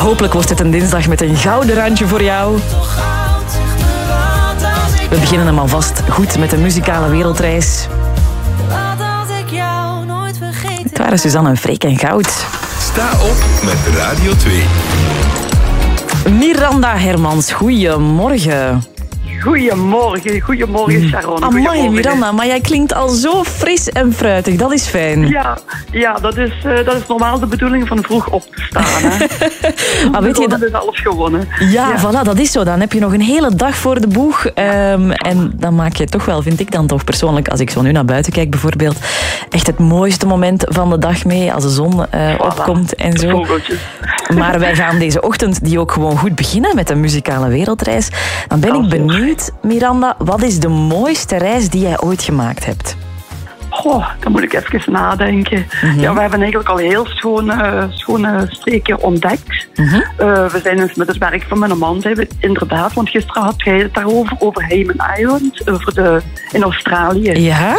Hopelijk wordt het een dinsdag met een gouden randje voor jou. We beginnen hem alvast goed met een muzikale wereldreis. Het waren Suzanne en Freek en Goud. Sta op met Radio 2. Miranda Hermans, goeiemorgen. Goedemorgen Sharon. Amai Miranda, maar jij klinkt al zo fris en fruitig, dat is fijn. Ja, dat is normaal de bedoeling van vroeg op te staan. Hè. Maar weet je, dat is alles gewonnen. Ja, voilà, dat is zo. Dan heb je nog een hele dag voor de boeg. En dan maak je toch wel, vind ik dan toch persoonlijk, als ik zo nu naar buiten kijk bijvoorbeeld, echt het mooiste moment van de dag mee, als de zon opkomt en zo. Vogeltjes. Maar wij gaan deze ochtend die ook gewoon goed beginnen met een muzikale wereldreis. Dan ben ik benieuwd, Miranda, wat is de mooiste reis die jij ooit gemaakt hebt? Dan moet ik even nadenken. Mm-hmm. Ja, we hebben eigenlijk al heel schone streken ontdekt. Mm-hmm. We zijn eens met het werk van mijn man, inderdaad, want gisteren had jij het daarover, over Hayman Island, in Australië. Ja?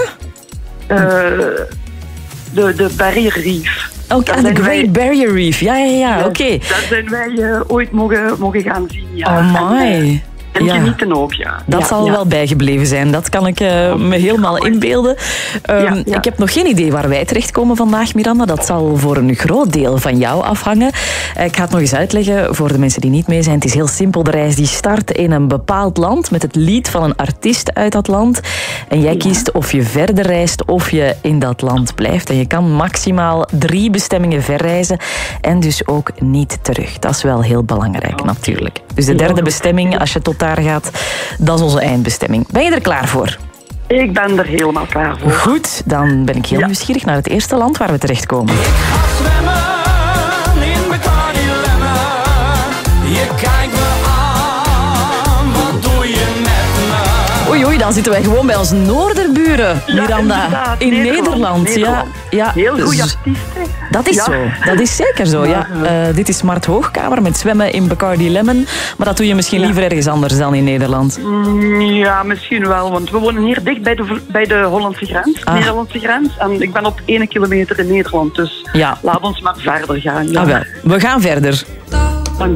De Barrier Reef. Ook de Great Barrier Reef. Ja, oké. Daar zijn wij ooit mogen gaan zien. Ja. Oh my. En genieten ook, ja. Dat zal wel bijgebleven zijn. Dat kan ik me helemaal inbeelden. Ik heb nog geen idee waar wij terechtkomen vandaag, Miranda. Dat zal voor een groot deel van jou afhangen. Ik ga het nog eens uitleggen voor de mensen die niet mee zijn. Het is heel simpel. De reis die start in een bepaald land met het lied van een artiest uit dat land. En jij kiest of je verder reist of je in dat land blijft. En je kan maximaal 3 bestemmingen verreizen. En dus ook niet terug. Dat is wel heel belangrijk natuurlijk. Dus de derde bestemming, als je tot daar gaat, dat is onze eindbestemming. Ben je er klaar voor? Ik ben er helemaal klaar voor. Goed, dan ben ik heel nieuwsgierig naar het eerste land waar we terechtkomen. Ik ga zwemmen in Bacardi Lemon. Je kijkt me aan, wat doe je met me? Oei, dan zitten wij gewoon bij ons noorderburen, Miranda. In Nederland. Ja. Heel goede artiesten. Dat is zo. Dat is zeker zo, ja. Dit is Mart Hoogkamer met zwemmen in Bacardi Lemon. Maar dat doe je misschien liever ergens anders dan in Nederland. Ja, misschien wel. Want we wonen hier dicht bij de Hollandse grens. Nederlandse grens. En ik ben op 1 kilometer in Nederland. Dus laat ons maar verder gaan. Ja. Wel. We gaan verder.